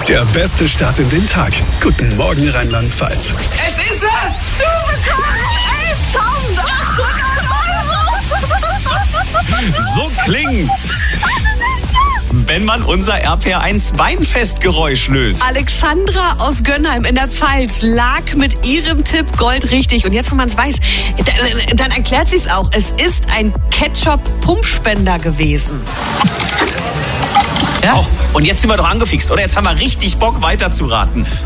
Der beste Start in den Tag. Guten Morgen, Rheinland-Pfalz. Es ist es! Du bekommst 11.800 €! So klingt's, wenn man unser RPR1 Weinfestgeräusch löst. Alexandra aus Gönnheim in der Pfalz lag mit ihrem Tipp Gold richtig. Und jetzt, wo man es weiß, dann erklärt sie es auch. Es ist ein Ketchup-Pumpspender gewesen. Ja? Oh, und jetzt sind wir doch angefixt, oder? Jetzt haben wir richtig Bock, weiterzuraten.